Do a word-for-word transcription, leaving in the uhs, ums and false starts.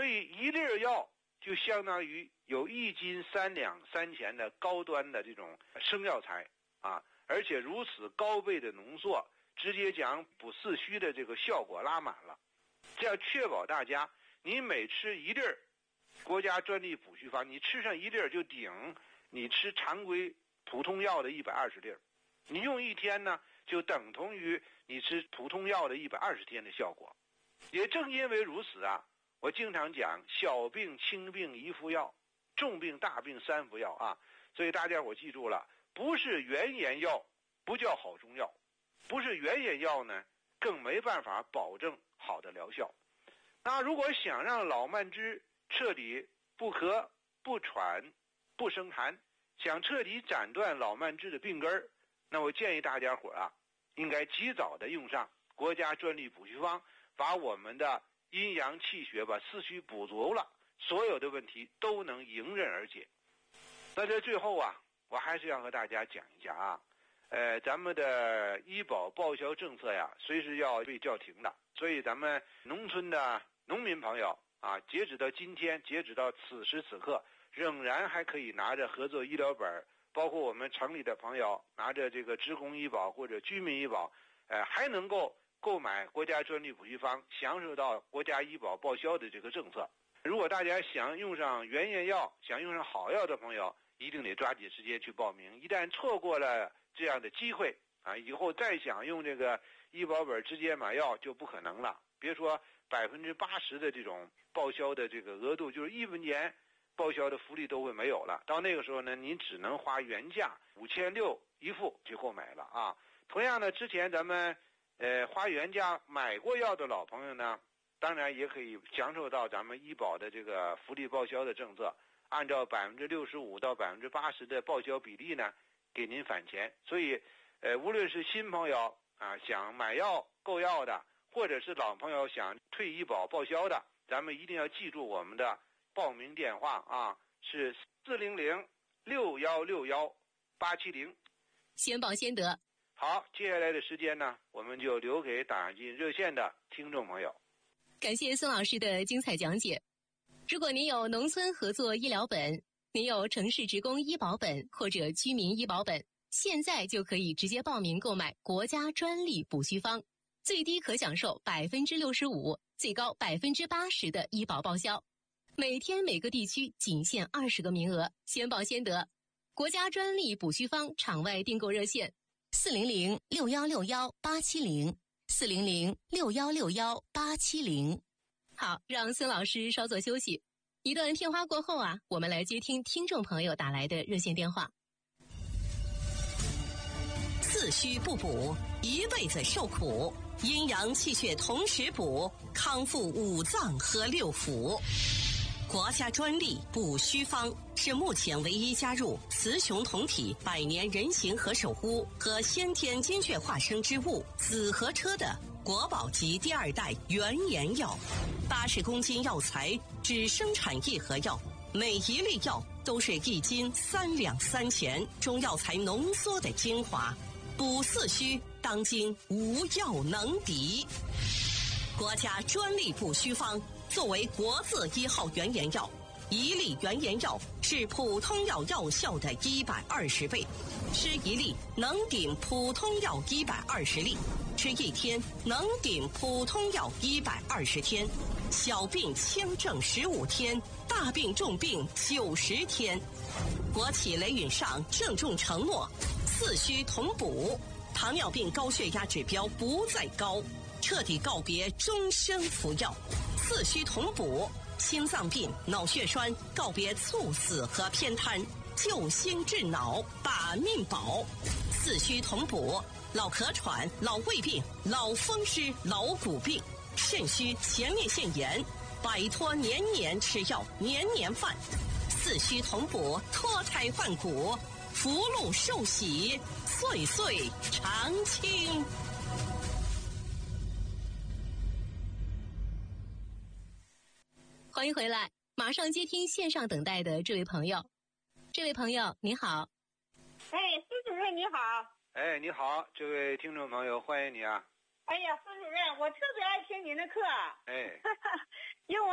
所以一粒药就相当于有一斤三两三钱的高端的这种生药材啊，而且如此高倍的浓缩，直接将补四虚的这个效果拉满了。这样确保大家，你每吃一粒儿国家专利补虚方，你吃上一粒儿就顶你吃常规普通药的一百二十粒儿，你用一天呢，就等同于你吃普通药的一百二十天的效果。也正因为如此啊，我经常讲小病轻病一服药，重病大病三服药啊。所以大家伙记住了，不是原研药不叫好中药，不是原研药呢，更没办法保证好的疗效。那如果想让老慢支彻底不咳不喘不生痰，想彻底斩断老慢支的病根儿，那我建议大家伙啊，应该及早的用上国家专利补虚方，把我们的阴阳气血把四虚补足了，所有的问题都能迎刃而解。那在最后啊，我还是要和大家讲一下啊，呃，咱们的医保报销政策呀，随时要被叫停的，所以咱们农村的农民朋友啊，截止到今天，截止到此时此刻，仍然还可以拿着合作医疗本，包括我们城里的朋友拿着这个职工医保或者居民医保，呃，还能够购买国家专利补虚方，享受到国家医保报销的这个政策。如果大家想用上原研药，想用上好药的朋友，一定得抓紧时间去报名。一旦错过了这样的机会啊，以后再想用这个医保本直接买药就不可能了。别说百分之八十的这种报销的这个额度，就是一分钱报销的福利都会没有了。到那个时候呢，您只能花原价五千六一副去购买了啊。同样的，之前咱们呃花原价买过药的老朋友呢，当然也可以享受到咱们医保的这个福利报销的政策，按照百分之六十五到百分之八十的报销比例呢，给您返钱。所以，呃，无论是新朋友啊想买药购药的，或者是老朋友想退医保报销的，咱们一定要记住我们的报名电话啊，是四零零六幺六幺八七零， 先报先得。 好，接下来的时间呢，我们就留给打进热线的听众朋友。 感谢孙老师的精彩讲解。如果您有农村合作医疗本，您有城市职工医保本或者居民医保本，现在就可以直接报名购买国家专利补虚方，最低可享受百分之六十五，最高百分之八十的医保报销。每天每个地区仅限二十个名额，先报先得。国家专利补虚方场外订购热线：四零零六幺六幺八七零，四零零六幺六幺八七零。好，让孙老师稍作休息。一段片花过后啊，我们来接听听众朋友打来的热线电话。 四虚不补，一辈子受苦；阴阳气血同时补，康复五脏和六腑。国家专利补虚方是目前唯一加入雌雄同体百年人形和守护和先天精血化生之物紫河车的国宝级第二代原研药。八十公斤药材只生产一盒药，每一粒药都是一斤三两三钱中药材浓缩的精华，补四虚当今无药能敌。国家专利补虚方作为国字一号原研药，一粒原研药是普通药药效的一百二十倍，吃一粒能顶普通药一百二十粒，吃一天能顶普通药一百二十天，小病轻症十五天，大病重病九十天。国企雷允上郑重承诺，四虚同补，糖尿病高血压指标不再高，彻底告别终生服药。四虚同补，心脏病、脑血栓告别猝死和偏瘫，救心治脑，把命保。四虚同补，老咳喘、老胃病、老风湿、老骨病，肾虚、前列腺炎，摆脱年年吃药、年年犯。四虚同补，脱胎换骨，福禄寿喜，岁岁常青。 欢迎回来，马上接听线上等待的这位朋友。这位朋友你好。 哎，孙主任你好。 哎，你好，这位听众朋友，欢迎你啊。 哎呀，孙主任，我特别爱听您的课。 哎， 因为我